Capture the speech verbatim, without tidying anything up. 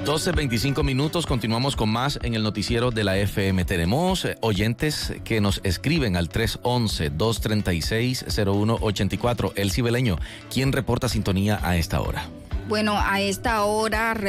doce veinticinco minutos, continuamos con más en el noticiero de la F M. Tenemos eh, oyentes que nos escriben al tres once, dos treinta y seis, cero uno ochenta y cuatro. El Cibeleño, ¿quién reporta sintonía a esta hora? Bueno, a esta hora